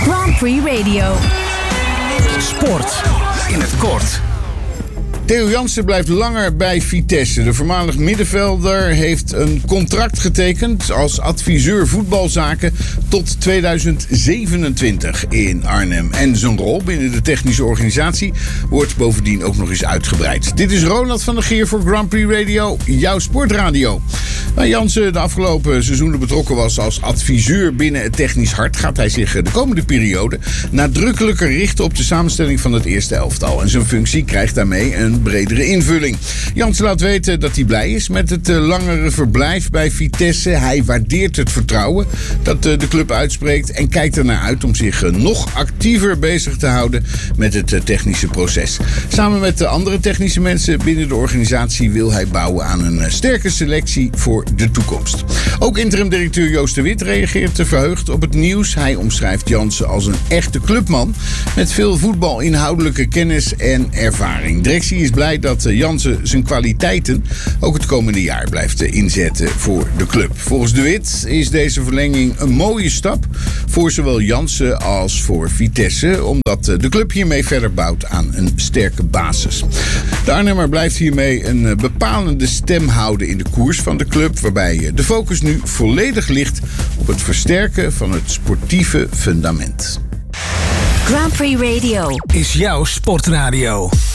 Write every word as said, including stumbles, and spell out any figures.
Grand Prix Radio. Sport in het kort. Theo Jansen blijft langer bij Vitesse. De voormalig middenvelder heeft een contract getekend als adviseur voetbalzaken tot tweeduizend zevenentwintig in Arnhem. En zijn rol binnen de technische organisatie wordt bovendien ook nog eens uitgebreid. Dit is Ronald van der Geer voor Grand Prix Radio, jouw sportradio. Waar Jansen de afgelopen seizoenen betrokken was als adviseur binnen het technisch hart, gaat hij zich de komende periode nadrukkelijker richten op de samenstelling van het eerste elftal. En zijn functie krijgt daarmee een bredere invulling. Jansen laat weten dat hij blij is met het langere verblijf bij Vitesse. Hij waardeert het vertrouwen dat de club uitspreekt en kijkt ernaar uit om zich nog actiever bezig te houden met het technische proces. Samen met de andere technische mensen binnen de organisatie wil hij bouwen aan een sterke selectie voor de toekomst. Ook interim-directeur Joost de Wit reageert verheugd op het nieuws. Hij omschrijft Jansen als een echte clubman met veel voetbalinhoudelijke kennis en ervaring. Directie is blij dat Jansen zijn kwaliteiten ook het komende jaar blijft inzetten voor de club. Volgens de Wit is deze verlenging een mooie stap voor zowel Jansen als voor Vitesse, omdat de club hiermee verder bouwt aan een sterke basis. De Arnhemmer blijft hiermee een bepalende stem houden in de koers van de club, waarbij de focus nu volledig ligt op het versterken van het sportieve fundament. Grand Prix Radio is jouw sportradio.